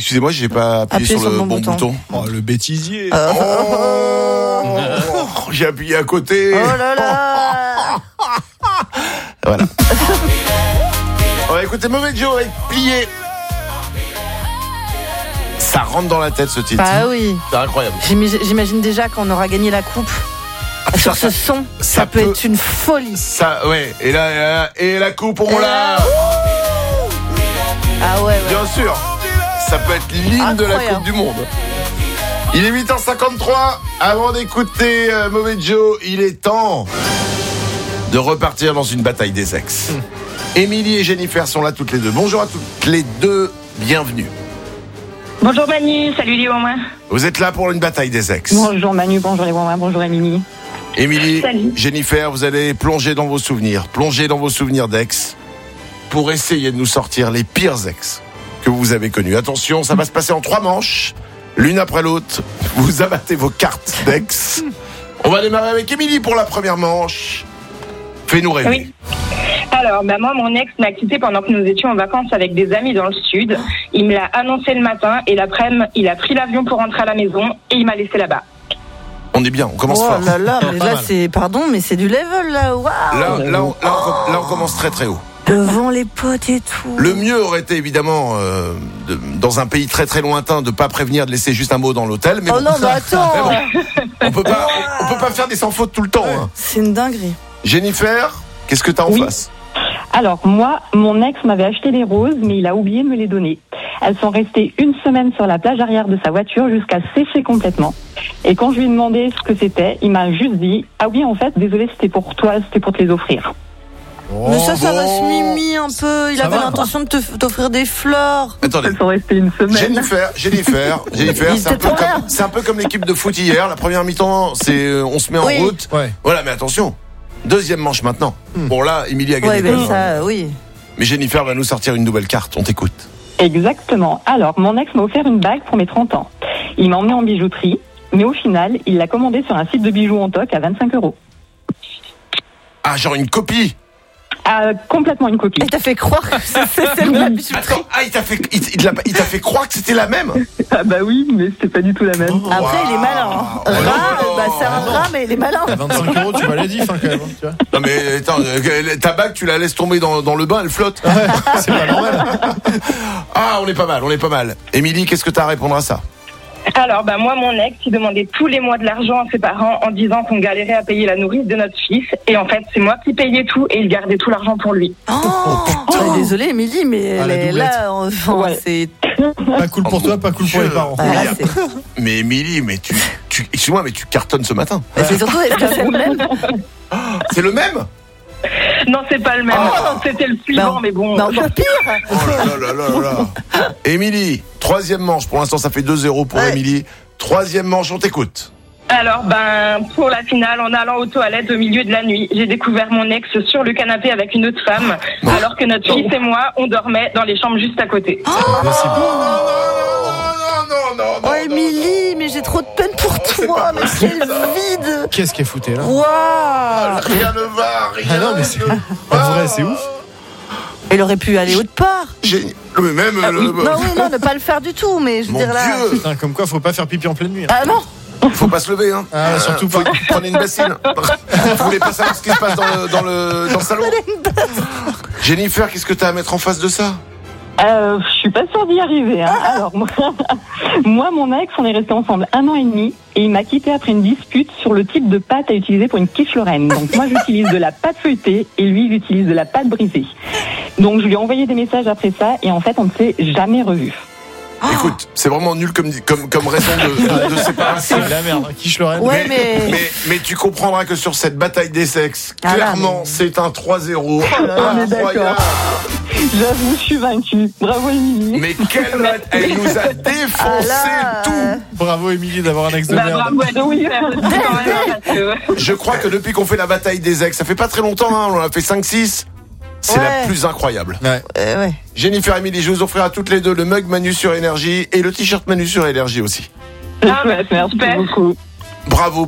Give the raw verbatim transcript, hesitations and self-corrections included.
excusez-moi, j'ai pas appuyé, Appuyez sur, le, bon bouton. bouton. Oh, le bêtisier. Euh, Oh, j'ai appuyé à côté. Oh là là. Voilà. On va écouter Mauvais Joe avec Plié. Ça rentre dans la tête ce titre. Bah oui. C'est incroyable. J'imagine, j'imagine déjà qu'on aura gagné la coupe. Sur ce son, ça, ça peut, peut- être une folie. Ça, ouais. Et là, et, là, et la coupe, on Et l'a. là, Ah ouais, ouais. Bien sûr. Ça peut être l'hymne de la Incroyable. Coupe du Monde. Il est huit heures cinquante-trois. Avant d'écouter euh, Mauvais Joe, il est temps de repartir dans une bataille des ex. Émilie et Jennifer sont là toutes les deux. Bonjour à toutes les deux. Bienvenue. Bonjour Manu, salut les Wouin. Vous êtes là pour une bataille des ex. Bonjour Manu, bonjour les Wouin, bonjour Émilie. Émilie, Salut. Jennifer, vous allez plonger dans vos souvenirs, plonger dans vos souvenirs d'ex pour essayer de nous sortir les pires ex que vous avez connus. Attention, ça va se passer en trois manches, l'une après l'autre. Vous abattez vos cartes d'ex. On va démarrer avec Émilie pour la première manche. Fais-nous rêver. Oui. Alors, bah moi, mon ex m'a quitté pendant que nous étions en vacances avec des amis dans le sud. Il me l'a annoncé le matin et l'après-midi, il a pris l'avion pour rentrer à la maison et il m'a laissé là-bas. On est bien, on commence Oh fort. là là, mais Pas là mal. c'est, pardon, mais c'est du level là, waouh. Là, là, on, là, on, com- là, on commence très très haut. Devant les potes et tout. Le mieux aurait été évidemment, euh, de- dans un pays très très lointain, de pas prévenir, de laisser juste un mot dans l'hôtel. Mais Oh bon, non, bah attends. mais bon, on peut pas, on, on peut pas faire des sans fautes tout le temps. Hein. C'est une dinguerie. Jennifer, qu'est-ce que t'as en Oui. face? Alors, moi, mon ex m'avait acheté les roses, mais il a oublié de me les donner. Elles sont restées une semaine sur la plage arrière de sa voiture jusqu'à sécher complètement. Et quand je lui ai demandé ce que c'était, il m'a juste dit « Ah oui, en fait, désolé, c'était pour toi, c'était pour te les offrir. Oh, Mais ça, ça va bon. se mimi un peu. Il Ça avait va. l'intention de te- t'offrir des fleurs. » Attendez. Elles sont restées une semaine. Jennifer, Jennifer, Jennifer, Il c'est un, était peu trop comme, c'est un peu comme l'équipe de foot hier. La première mi-temps, c'est euh, on se met en Oui. route. Ouais. Voilà, mais attention. Deuxième manche maintenant. Hmm. Bon là, Émilie a gagné. Ouais, quand ben même. ça, oui. Mais Jennifer va nous sortir une nouvelle carte. On t'écoute. Exactement. Alors, mon ex m'a offert une bague pour mes trente ans. Il m'a emmené en bijouterie, mais au final, il l'a commandée sur un site de bijoux en toc à vingt-cinq euros. Ah, genre une copie. Ah, complètement une copie. Et t'as fait croire que c'est celle de la bijouterie. Attends, ah, il t'a fait, il, il l'a- il t'a fait croire que c'était la même. Ah bah oui, mais c'était pas du tout la même. Après, il est malin. Hein. Oh, Rat, non. bah, c'est un rat, mais il est malin. À vingt-cinq euros, tu vas les dire, hein, quand même. hein, tu vois. Non mais attends, euh, ta bague, tu la laisses tomber dans, dans le bain, elle flotte. C'est pas normal. Ah, on est pas mal, on est pas mal. Émilie, qu'est-ce que t'as à répondre à ça? Alors, bah, moi, mon ex, il demandait tous les mois de l'argent à ses parents en disant qu'on galérait à payer la nourrice de notre fils. Et en fait, c'est moi qui payais tout et il gardait tout l'argent pour lui. Oh, oh, désolée, Émilie, mais Ah, la elle est doublette. là, enfin, Ouais. c'est. Pas cool pour toi, pas cool pour les parents. Ah, là, c'est... Mais Émilie, mais tu, tu excuse-moi, mais tu cartonnes ce matin. mais c'est surtout, est-ce que c'est le même? C'est le même? Non, c'est pas le même. Oh. C'était le suivant, Bah, mais bon. bah, encore pire. Oh là là là là là. Émilie, troisième manche. Pour l'instant, ça fait deux zéro pour Ouais. Émilie. Troisième manche, on t'écoute. Alors, ben, pour la finale, en allant aux toilettes au milieu de la nuit, j'ai découvert mon ex sur le canapé avec une autre femme, Non. alors que notre fils et moi, on dormait dans les chambres juste à côté. Non, non, non, non, Oh, Émilie, mais j'ai trop de peine pour toi, mais quel vide. Qu'est-ce qu'elle foutait là? Waouh. Rien ne va, rien Ah non, mais c'est. ne En vrai, c'est ouf. Elle aurait pu aller autre part. Génial. Mais même le- Non, oui, non, ne pas le faire du tout, mais je veux Mon dire là. Dieu, Putain, comme quoi, faut pas faire pipi en pleine nuit. hein. Ah non. faut pas se lever, hein. Ah, surtout Faut- pas. Prenez une bassine. Vous voulez pas savoir ce qui se passe dans le, dans le, dans le salon? Jennifer, qu'est-ce que t'as à mettre en face de ça? Euh, je suis pas sûre d'y arriver. Hein. Alors, moi, moi, mon ex, on est restés ensemble un an et demi et il m'a quitté après une dispute sur le type de pâte à utiliser pour une quiche Lorraine. Donc, moi, j'utilise de la pâte feuilletée et lui, il utilise de la pâte brisée. Donc, je lui ai envoyé des messages après ça et en fait, on ne s'est jamais revus. Écoute, c'est vraiment nul comme, comme, comme raison de, de, de séparation. C'est de la merde. hein. Quiche Lorraine. Ouais, mais. Mais, mais tu comprendras que sur cette bataille des sexes, Ah là, clairement, mais- c'est un trois zéro. On est d'accord. J'avoue, je suis vaincue. Bravo, Émilie. Mais quelle mat- elle nous a défoncé Ah là, tout. euh, Bravo, Émilie, d'avoir un ex de Bah, merde. bravo à nous, oui, quand même, parce que- Je crois que depuis qu'on fait la bataille des ex, ça fait pas très longtemps, hein, on en a fait cinq six. C'est Ouais. la plus incroyable. Ouais. euh, ouais. Jennifer et Émilie, je vous offrir à toutes les deux le mug Manu sur Énergie et le t-shirt Manu sur Énergie aussi. Ah, bah, merci Super. beaucoup. Bravo